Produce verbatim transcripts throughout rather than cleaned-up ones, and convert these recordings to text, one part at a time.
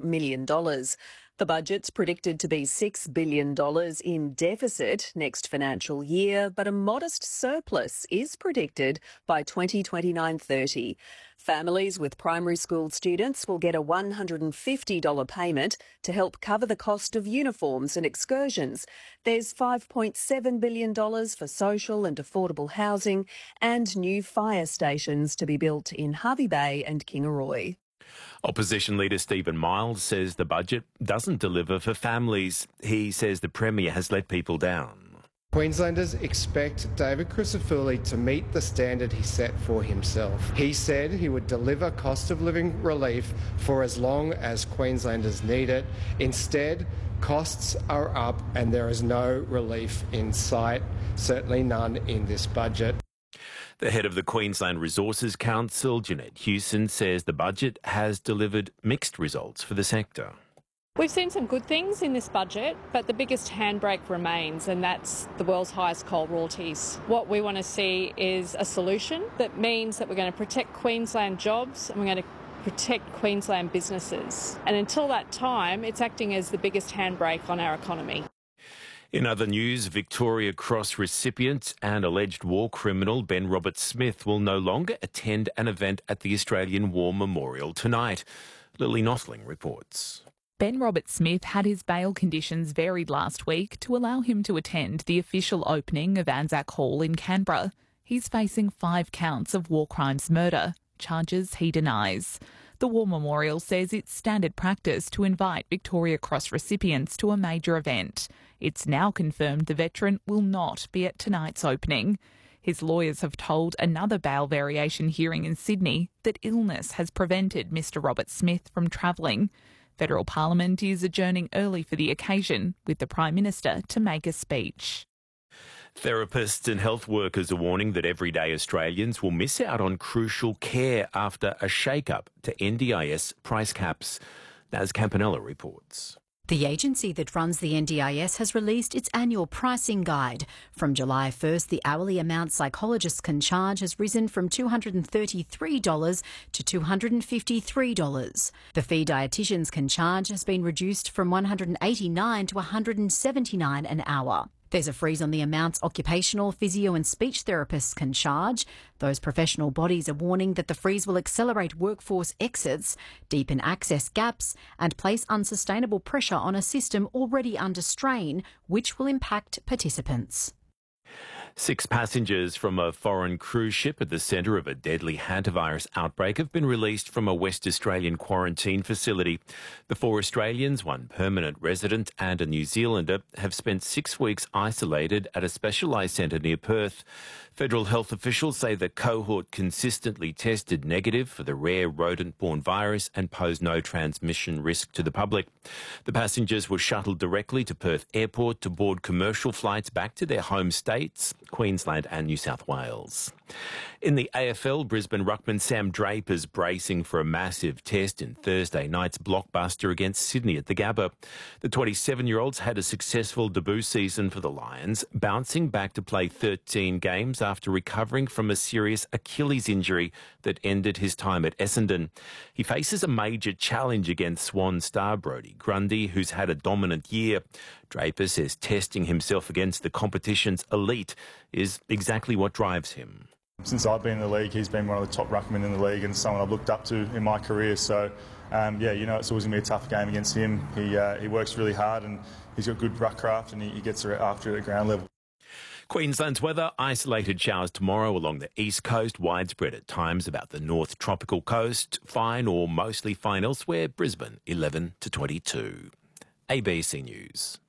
million dollars. The budget's predicted to be six billion dollars in deficit next financial year, but a modest surplus is predicted by twenty twenty-nine thirty. Families with primary school students will get a one hundred fifty dollars payment to help cover the cost of uniforms and excursions. There's five point seven billion dollars for social and affordable housing and new fire stations to be built in Hervey Bay and Kingaroy. Opposition leader Stephen Miles says the budget doesn't deliver for families. He says the Premier has let people down. Queenslanders expect David Crisafulli to meet the standard he set for himself. He said he would deliver cost of living relief for as long as Queenslanders need it. Instead, costs are up and there is no relief in sight, certainly none in this budget. The head of the Queensland Resources Council, Jeanette Hewson, says the budget has delivered mixed results for the sector. We've seen some good things in this budget, but the biggest handbrake remains, and that's the world's highest coal royalties. What we want to see is a solution that means that we're going to protect Queensland jobs and we're going to protect Queensland businesses. And until that time, it's acting as the biggest handbrake on our economy. In other news, Victoria Cross recipient and alleged war criminal Ben Roberts-Smith will no longer attend an event at the Australian War Memorial tonight. Lily Nothling reports. Ben Roberts-Smith had his bail conditions varied last week to allow him to attend the official opening of Anzac Hall in Canberra. He's facing five counts of war crimes murder, charges he denies. The War Memorial says it's standard practice to invite Victoria Cross recipients to a major event. It's now confirmed the veteran will not be at tonight's opening. His lawyers have told another bail variation hearing in Sydney that illness has prevented Mr Roberts-Smith from travelling. Federal Parliament is adjourning early for the occasion, with the Prime Minister to make a speech. Therapists and health workers are warning that everyday Australians will miss out on crucial care after a shake-up to N D I S price caps. Naz Campanella reports. The agency that runs the N D I S has released its annual pricing guide. From July first, the hourly amount psychologists can charge has risen from two hundred thirty-three dollars to two hundred fifty-three dollars. The fee dietitians can charge has been reduced from one hundred eighty-nine dollars to one hundred seventy-nine dollars an hour. There's a freeze on the amounts occupational, physio and speech therapists can charge. Those professional bodies are warning that the freeze will accelerate workforce exits, deepen access gaps and place unsustainable pressure on a system already under strain, which will impact participants. Six passengers from a foreign cruise ship at the centre of a deadly hantavirus outbreak have been released from a West Australian quarantine facility. The four Australians, one permanent resident and a New Zealander, have spent six weeks isolated at a specialised centre near Perth. Federal health officials say the cohort consistently tested negative for the rare rodent-borne virus and posed no transmission risk to the public. The passengers were shuttled directly to Perth Airport to board commercial flights back to their home states, Queensland and New South Wales. In the A F L, Brisbane ruckman Sam Draper's bracing for a massive test in Thursday night's blockbuster against Sydney at the Gabba. The twenty-seven-year-old's had a successful debut season for the Lions, bouncing back to play thirteen games after recovering from a serious Achilles injury that ended his time at Essendon. He faces a major challenge against Swan star Brodie Grundy, who's had a dominant year. Draper says testing himself against the competition's elite is exactly what drives him. Since I've been in the league, he's been one of the top ruckmen in the league and someone I've looked up to in my career. So, um, yeah, you know, it's always going to be a tough game against him. He uh, he works really hard and he's got good ruck craft and he, he gets after it at ground level. Queensland's weather, isolated showers tomorrow along the east coast, widespread at times about the north tropical coast, fine or mostly fine elsewhere, Brisbane eleven to twenty-two. A B C News.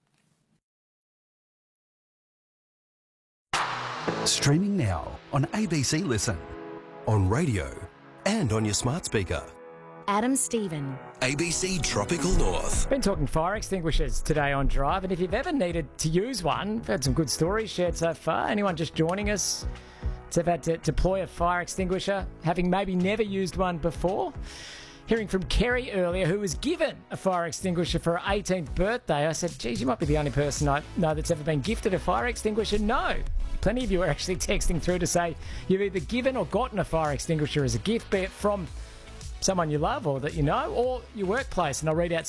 Streaming now on A B C Listen, on radio and on your smart speaker. Adam Stephen. A B C Tropical North. Been talking fire extinguishers today on Drive, and if you've ever needed to use one, we've had some good stories shared so far. Anyone just joining us that's ever had to deploy a fire extinguisher, having maybe never used one before? Hearing from Kerry earlier, who was given a fire extinguisher for her eighteenth birthday. I said, geez, you might be the only person I know that's ever been gifted a fire extinguisher. No. Plenty of you are actually texting through to say you've either given or gotten a fire extinguisher as a gift, be it from someone you love or that you know, or your workplace. And I'll read out